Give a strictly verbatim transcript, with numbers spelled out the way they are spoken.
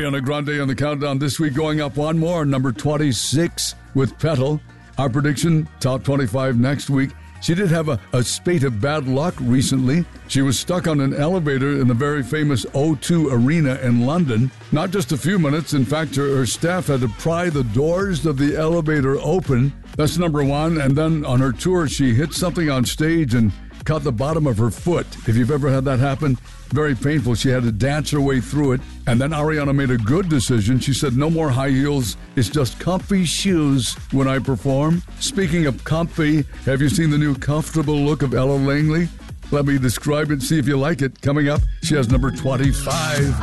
Ariana Grande on the countdown this week, going up one more, number twenty-six with Petal. Our prediction, top twenty-five next week. She did have a, a spate of bad luck recently. She was stuck on an elevator in the very famous O two Arena in London. Not just a few minutes. In fact, her, her staff had to pry the doors of the elevator open. That's number one. And then on her tour, she hit something on stage and caught the bottom of her foot. If you've ever had that happen, very painful. She had to dance her way through it. And then Ariana made a good decision. She said, no more high heels. It's just comfy shoes when I perform. Speaking of comfy, have you seen the new comfortable look of Ella Langley? Let me describe it, see if you like it. Coming up, she has number twenty-five.